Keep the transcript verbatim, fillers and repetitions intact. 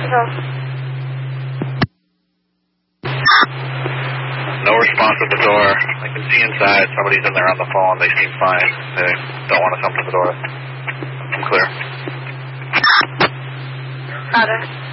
Control. No response at the door. I can see inside. Somebody's in there on the phone. They seem fine. They don't want to come to the door. I'm clear. Roger.